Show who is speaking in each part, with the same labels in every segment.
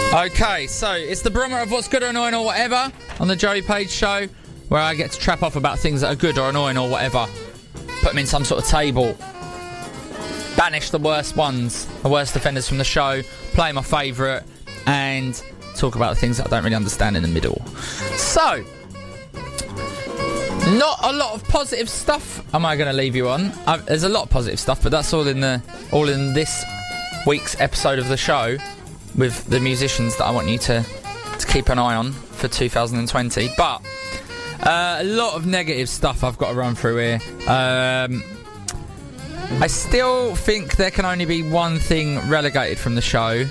Speaker 1: Okay, so it's the barometer of what's good or annoying or whatever on the Joey Page Show, where I get to trap off about things that are good or annoying or whatever. Put them in some sort of table. Banish the worst ones, the worst offenders from the show. Play my favourite. And talk about the things that I don't really understand in the middle. So, not a lot of positive stuff am I going to leave you on. There's a lot of positive stuff, but that's all in this week's episode of the show with the musicians that I want you to keep an eye on for 2020. But a lot of negative stuff I've got to run through here. I still think there can only be one thing relegated from the show.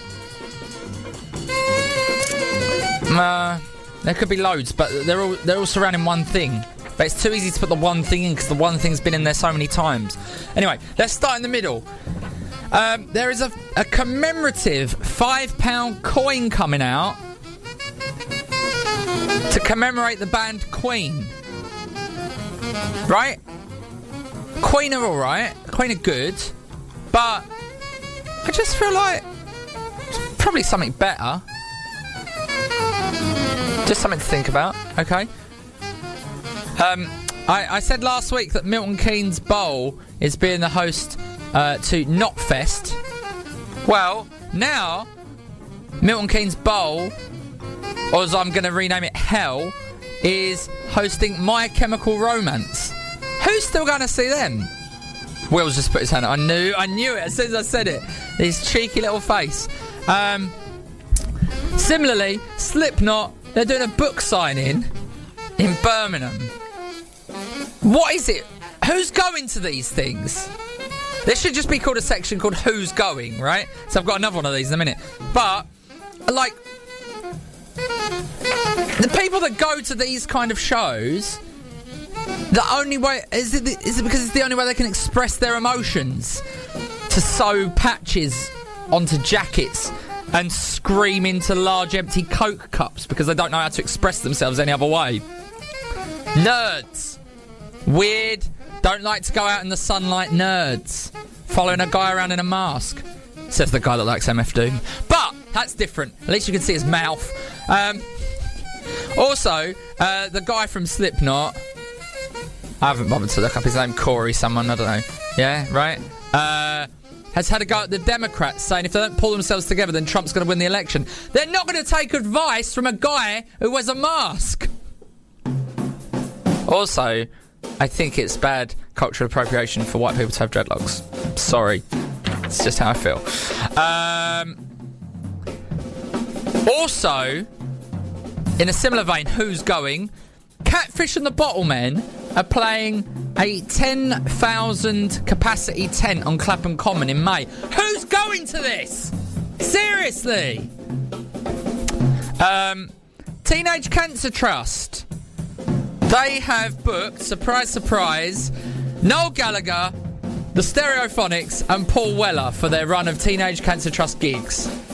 Speaker 1: There could be loads, but they're all surrounding one thing. But it's too easy to put the one thing in because the one thing's been in there so many times. Anyway, let's start in the middle. There is a commemorative £5 coin coming out to commemorate the band Queen. Right? Queen are alright. Queen are good. But I just feel like it's probably something better. Just something to think about, okay? I said last week that Milton Keynes Bowl is being the host to Knotfest. Well, now Milton Keynes Bowl, or as I'm going to rename it, Hell, is hosting My Chemical Romance. Who's still going to see them? Will's just put his hand up. I knew it as soon as I said it. His cheeky little face. Similarly, Slipknot, they're doing a book signing in Birmingham. What is it? Who's going to these things? There should just be called a section called Who's Going, right? So I've got another one of these in a minute. But, like, the people that go to these kind of shows, the only way... Is it because it's the only way they can express their emotions? To sew patches onto jackets and scream into large empty Coke cups because they don't know how to express themselves any other way. Nerds. Weird. Don't like to go out in the sunlight nerds. Following a guy around in a mask. Says the guy that likes MF Doom. But that's different. At least you can see his mouth. Also, the guy from Slipknot, I haven't bothered to look up his name. Corey someone, I don't know. Yeah, right? Has had a go at the Democrats, saying if they don't pull themselves together, then Trump's going to win the election. They're not going to take advice from a guy who wears a mask. Also, I think it's bad cultural appropriation for white people to have dreadlocks. Sorry. It's just how I feel. Also, in a similar vein, Who's Going? Catfish and the Bottlemen are playing a 10,000 capacity tent on Clapham Common in May. Who's going to this? Seriously? Teenage Cancer Trust. They have booked, surprise, surprise, Noel Gallagher, the Stereophonics and Paul Weller for their run of Teenage Cancer Trust gigs.